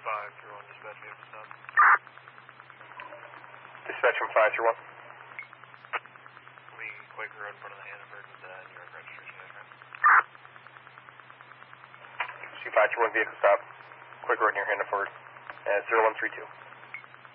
531, dispatch vehicle stop. Dispatch from 531. We Quaker Road in front of the Hannaford with the New York registration address. C531 vehicle stop. Quaker Road near Hannaford at 0132.